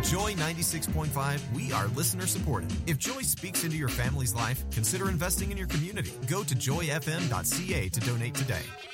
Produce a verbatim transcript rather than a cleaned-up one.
Joy ninety-six point five, we are listener supported. If Joy speaks into your family's life, consider investing in your community. Go to joy f m dot c a to donate today.